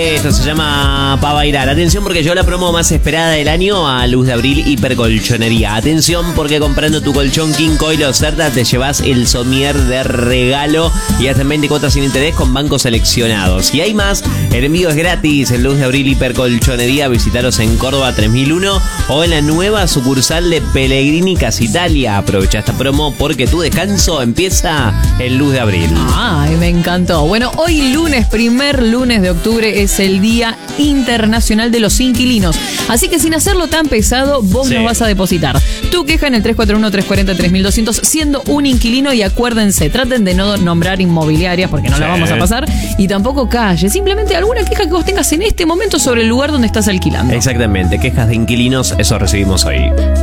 Esto se llama Pa' Bailar. Atención porque yo la promo más esperada del año a Luz de Abril Hipercolchonería. Atención porque comprando tu colchón King Coil Ocerta te llevas el somier de regalo y hasta en 20 cuotas sin interés con bancos seleccionados. Y hay más, el envío es gratis en Luz de Abril Hipercolchonería. Visitaros en Córdoba 3001 o en la nueva sucursal de Pellegrini Casa Italia. Aprovecha esta promo porque tu descanso empieza en Luz de Abril. Ay, me encantó. Bueno, hoy lunes, primer lunes de octubre, es el Día Internacional de los Inquilinos. Así que sin hacerlo tan pesado, vos nos vas a depositar tu queja en el 341-340-3200 siendo un inquilino, y acuérdense, traten de no nombrar inmobiliarias porque no la vamos a pasar, y tampoco calle, simplemente alguna queja que vos tengas en este momento sobre el lugar donde estás alquilando. Exactamente, quejas de inquilinos, eso recibimos hoy.